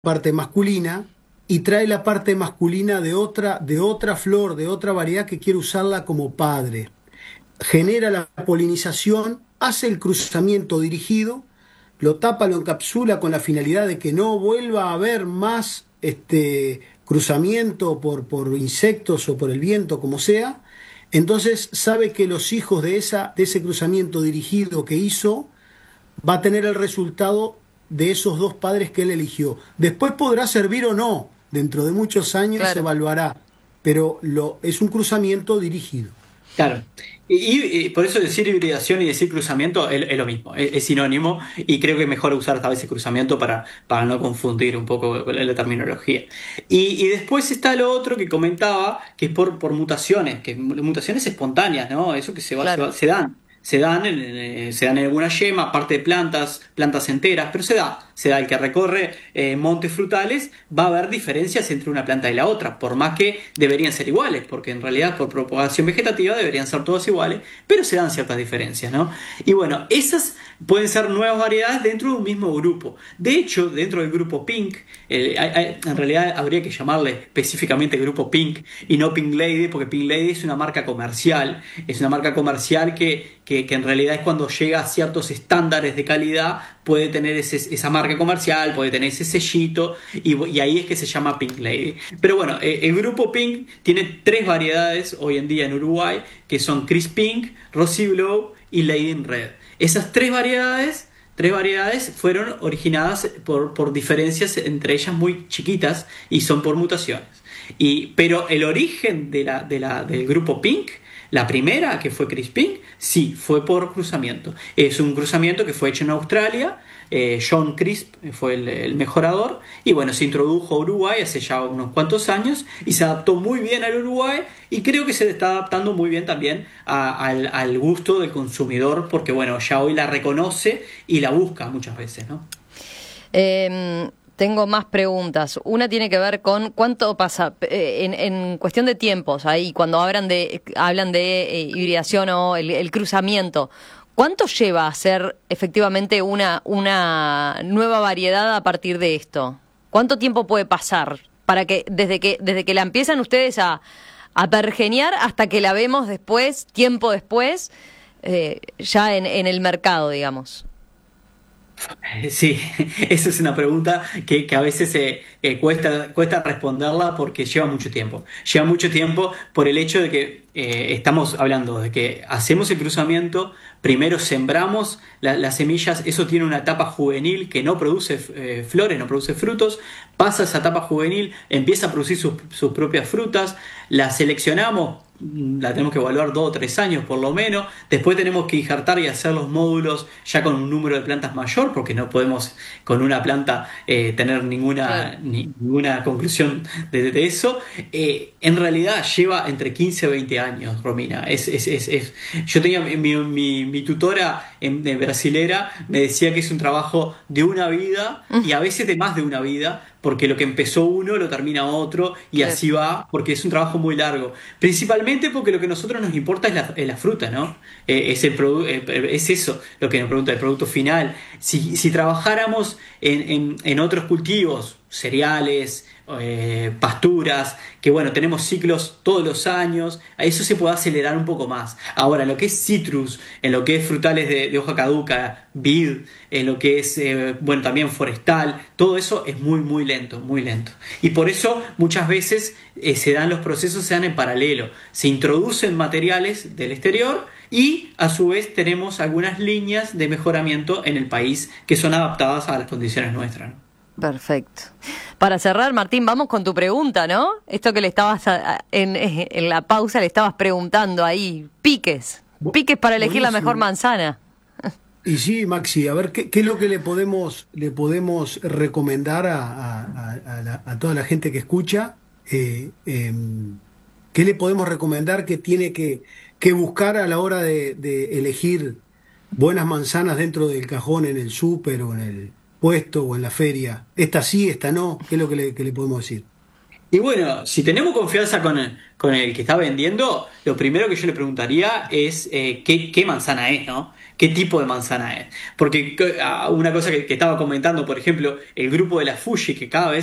parte masculina y trae la parte masculina de otra flor, de otra variedad que quiere usarla como padre. Genera la polinización, hace el cruzamiento dirigido, lo tapa, lo encapsula con la finalidad de que no vuelva a haber más cruzamiento por insectos o por el viento, como sea. Entonces sabe que los hijos de ese cruzamiento dirigido que hizo va a tener el resultado de esos dos padres que él eligió. Después podrá servir o no, dentro de muchos años se Claro. evaluará, pero es un cruzamiento dirigido. Claro. Y por eso decir hibridación y decir cruzamiento es lo mismo, es sinónimo, y creo que es mejor usar a veces cruzamiento para no confundir un poco la terminología. Y después está lo otro que comentaba, que es por mutaciones, que mutaciones espontáneas, ¿no? Eso que Claro. se dan en alguna yema, aparte de plantas enteras, pero se da el que recorre montes frutales, va a haber diferencias entre una planta y la otra, por más que deberían ser iguales, porque en realidad por propagación vegetativa deberían ser todas iguales, pero se dan ciertas diferencias, ¿no? Y bueno, esas pueden ser nuevas variedades dentro de un mismo grupo. De hecho, dentro del grupo Pink, en realidad habría que llamarle específicamente grupo Pink y no Pink Lady, porque Pink Lady es una marca comercial que en realidad es cuando llega a ciertos estándares de calidad, puede tener esa marca comercial, puede tener ese sellito, y ahí es que se llama Pink Lady. Pero bueno, el grupo Pink tiene tres variedades hoy en día en Uruguay, que son Chris Pink, Rosy Glow y Lady in Red. Esas tres variedades fueron originadas por diferencias entre ellas muy chiquitas y son por mutaciones. Pero el origen del grupo Pink, la primera, que fue Chris Pink, sí, fue por cruzamiento. Es un cruzamiento que fue hecho en Australia. John Crisp fue el mejorador, y bueno, se introdujo a Uruguay hace ya unos cuantos años y se adaptó muy bien al Uruguay, y creo que se está adaptando muy bien también al gusto del consumidor, porque bueno, ya hoy la reconoce y la busca muchas veces, ¿no? Tengo más preguntas. Una tiene que ver con cuánto pasa en cuestión de tiempos, ahí cuando hablan de hibridación o el cruzamiento. ¿Cuánto lleva a ser efectivamente una nueva variedad a partir de esto? ¿Cuánto tiempo puede pasar para que desde que la empiezan ustedes a pergeniar hasta que la vemos después, tiempo después, ya en el mercado, digamos? Sí, esa es una pregunta que a veces cuesta responderla, porque lleva mucho tiempo. Lleva mucho tiempo por el hecho de que estamos hablando de que hacemos el cruzamiento, primero sembramos las semillas, eso tiene una etapa juvenil que no produce flores, no produce frutos, pasa esa etapa juvenil, empieza a producir sus propias frutas, la seleccionamos, la tenemos que evaluar 2 o 3 años por lo menos, después tenemos que injertar y hacer los módulos ya con un número de plantas mayor, porque no podemos con una planta tener Claro. ninguna conclusión de eso. En realidad lleva entre 15 o 20 años, Romina. Yo tenía mi tutora de brasilera, me decía que es un trabajo de una vida, y a veces de más de una vida, porque lo que empezó uno lo termina otro, y Claro. así va, porque es un trabajo muy largo. Principalmente porque lo que a nosotros nos importa es la fruta, ¿no? Es eso lo que nos pregunta el producto final. Si trabajáramos en otros cultivos, cereales, pasturas, que bueno, tenemos ciclos todos los años, a eso se puede acelerar un poco más. Ahora, en lo que es citrus, en lo que es frutales de hoja caduca, vid, en lo que es, bueno, también forestal, todo eso es muy, muy lento, muy lento. Y por eso muchas veces los procesos se dan en paralelo. Se introducen materiales del exterior, y a su vez tenemos algunas líneas de mejoramiento en el país que son adaptadas a las condiciones nuestras, ¿no? Perfecto. Para cerrar, Martín, vamos con tu pregunta, ¿no? Esto que le estabas en la pausa le estabas preguntando ahí, piques para elegir la mejor Buenísimo. manzana. Y sí, Maxi, a ver, ¿qué es lo que le podemos recomendar a toda la gente que escucha? ¿Qué le podemos recomendar que tiene que buscar a la hora de elegir buenas manzanas dentro del cajón, en el súper o en el puesto o en la feria? Esta sí, esta no. ¿Qué es lo que le podemos decir? Y bueno, si tenemos confianza con el que está vendiendo, lo primero que yo le preguntaría es qué manzana es, ¿no? qué tipo de manzana es. Porque una cosa que estaba comentando, por ejemplo, el grupo de la Fuji, que cada vez